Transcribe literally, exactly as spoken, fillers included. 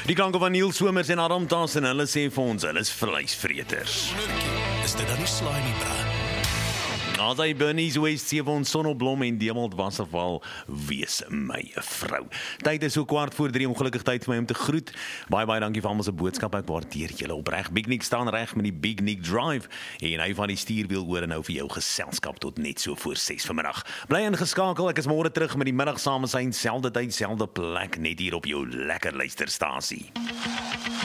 Die klanke van Niels Somers en Adam Tas en hulle sê vir ons, hulle is vleisvreters. Is dit dan nie slaai nie, bra? As hy Bernies West sê vir ons Sonneblom en Demald Wasserval, wees my vrou. Tyd is so kwart voor drie, ongelukkig tyd vir my om te groet. Baie, baie dankie vir almal se boodskap, ek waardeer julle opreg. Big Nick staan reg met die Big Nick Drive, en hy van die stuurwiel oor en nou vir jou geselskap tot net so voor ses vanmiddag. Bly ingeskakel, ek is môre terug met die middag saam, selfde tyd, selfde plek, net hier op jou lekker luisterstasie.